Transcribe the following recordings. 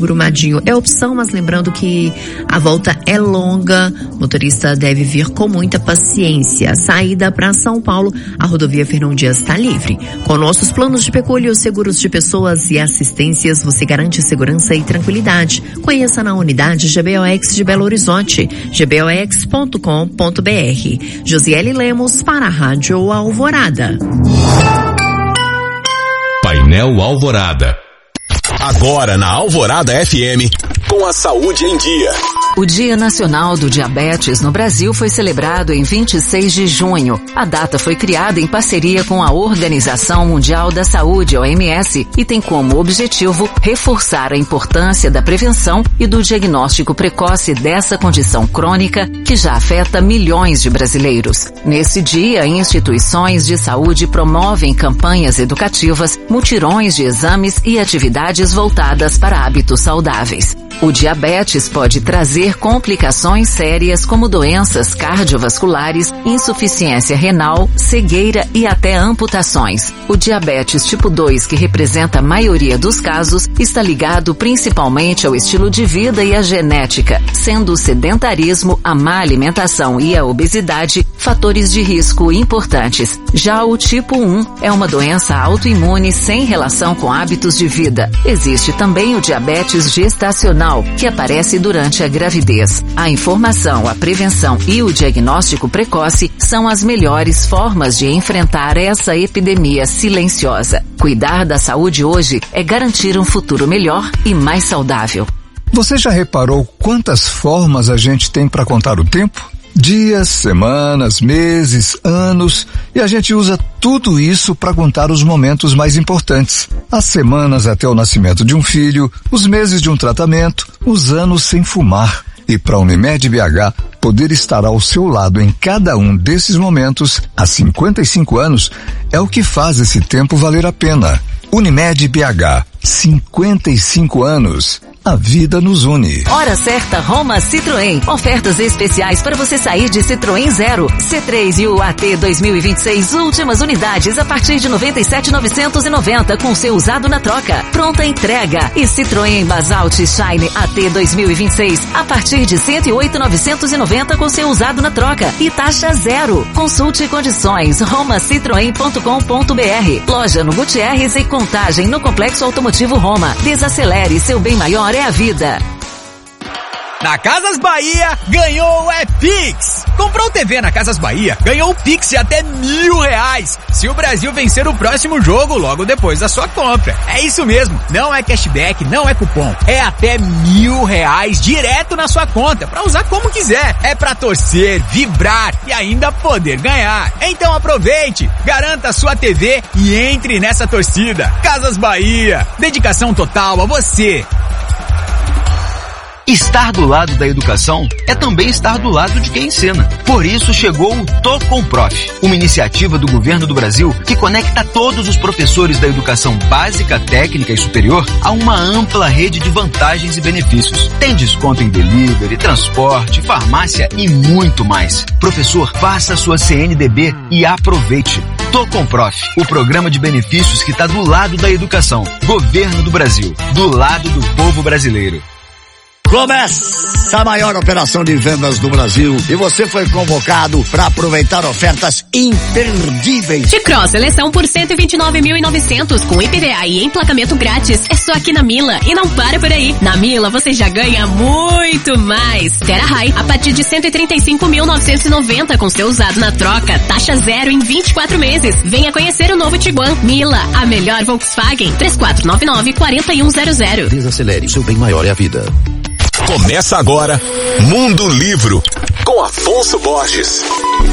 Brumadinho é opção, mas lembrando que a volta é longa, o motorista deve vir com muita paciência. Saída para São Paulo, a rodovia Fernão Dias está livre. Com nossos planos de pecúlio, seguros de pessoas e assistências, você garante segurança e tranquilidade. Conheça na unidade GBOX de Belo Horizonte, gbox.com.br. Josiele Lemos para a Rádio Alvorada. Painel Alvorada. Agora na Alvorada FM, com a saúde em dia. O Dia Nacional do Diabetes no Brasil foi celebrado em 26 de junho. A data foi criada em parceria com a Organização Mundial da Saúde, OMS, e tem como objetivo reforçar a importância da prevenção e do diagnóstico precoce dessa condição crônica que já afeta milhões de brasileiros. Nesse dia, instituições de saúde promovem campanhas educativas, mutirões de exames e atividades voltadas para hábitos saudáveis. O diabetes pode trazer complicações sérias como doenças cardiovasculares, insuficiência renal, cegueira e até amputações. O diabetes tipo 2, que representa a maioria dos casos, está ligado principalmente ao estilo de vida e à genética, sendo o sedentarismo, a má alimentação e a obesidade fatores de risco importantes. Já o tipo 1 é uma doença autoimune sem relação com hábitos de vida. Existe também o diabetes gestacional, que aparece durante a gravidez. A informação, a prevenção e o diagnóstico precoce são as melhores formas de enfrentar essa epidemia silenciosa. Cuidar da saúde hoje é garantir um futuro melhor e mais saudável. Você já reparou quantas formas a gente tem para contar o tempo? Dias, semanas, meses, anos, e a gente usa tudo isso para contar os momentos mais importantes. As semanas até o nascimento de um filho, os meses de um tratamento, os anos sem fumar. E para a Unimed BH poder estar ao seu lado em cada um desses momentos, há 55 anos, é o que faz esse tempo valer a pena. Unimed BH, 55 anos. A vida nos une. Hora certa Roma Citroën. Ofertas especiais para você sair de Citroën Zero, C3 e o AT 2026. Últimas unidades a partir de 97.990 com seu usado na troca. Pronta entrega. E Citroën Basalt Shine AT 2026 a partir de 108.990 com seu usado na troca. E taxa zero. Consulte condições. romacitroen.com.br. Loja no Gutierrez e Contagem no Complexo Automotivo Roma. Desacelere, seu bem maior é a vida. Na Casas Bahia, ganhou é Pix. Comprou TV na Casas Bahia, ganhou Pix de até R$1.000. Se o Brasil vencer o próximo jogo, logo depois da sua compra. É isso mesmo, não é cashback, não é cupom. É até R$1.000 direto na sua conta, pra usar como quiser. É pra torcer, vibrar e ainda poder ganhar. Então aproveite, garanta a sua TV e entre nessa torcida. Casas Bahia, dedicação total a você. Estar do lado da educação é também estar do lado de quem ensina. Por isso chegou o Tô com Prof, uma iniciativa do governo do Brasil que conecta todos os professores da educação básica, técnica e superior a uma ampla rede de vantagens e benefícios. Tem desconto em delivery, transporte, farmácia e muito mais. Professor, faça sua CNDB e aproveite. Tô com Prof, o programa de benefícios que está do lado da educação. Governo do Brasil, do lado do povo brasileiro. Começa a maior operação de vendas do Brasil e você foi convocado para aproveitar ofertas imperdíveis. T-Cross, seleção por 129.900 com IPVA e emplacamento grátis. É só aqui na Mila e não para por aí. Na Mila você já ganha muito mais. Terra High a partir de 135.990 com seu usado na troca. Taxa zero em 24 meses. Venha conhecer o novo Tiguan. Mila, a melhor Volkswagen. 3499-4100. Desacelere, seu bem maior é a vida. Começa agora Mundo Livro com Afonso Borges.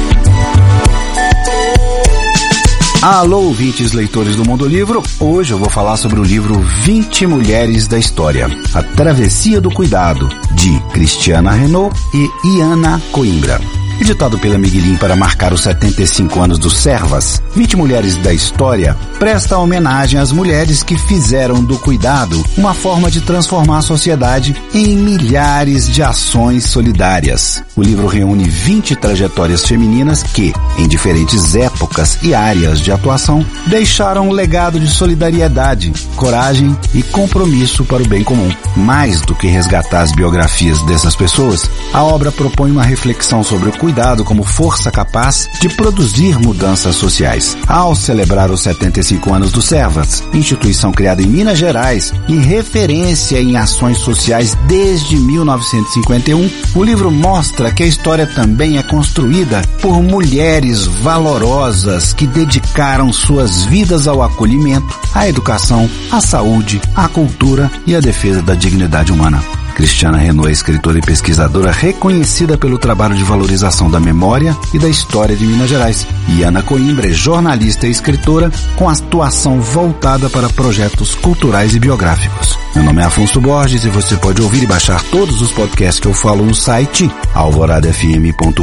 Alô, ouvintes leitores do Mundo Livro. Hoje eu vou falar sobre o livro 20 Mulheres da História, A Travessia do Cuidado, de Cristiana Renaud e Iana Coimbra. Editado pela Miguelin para marcar os 75 anos do Servas, 20 Mulheres da História presta homenagem às mulheres que fizeram do cuidado uma forma de transformar a sociedade em milhares de ações solidárias. O livro reúne 20 trajetórias femininas que, em diferentes épocas e áreas de atuação, deixaram um legado de solidariedade, coragem e compromisso para o bem comum. Mais do que resgatar as biografias dessas pessoas, a obra propõe uma reflexão sobre o cuidado como força capaz de produzir mudanças sociais. Ao celebrar os 75 anos do Servas, instituição criada em Minas Gerais e referência em ações sociais desde 1951, o livro mostra que a história também é construída por mulheres valorosas que dedicaram suas vidas ao acolhimento, à educação, à saúde, à cultura e à defesa da dignidade humana. Cristiana Renaud é escritora e pesquisadora reconhecida pelo trabalho de valorização da memória e da história de Minas Gerais. E Ana Coimbra é jornalista e escritora com atuação voltada para projetos culturais e biográficos. Meu nome é Afonso Borges e você pode ouvir e baixar todos os podcasts que eu falo no site alvoradafm.com.br.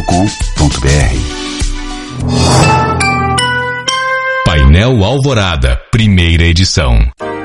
Painel Alvorada, primeira edição.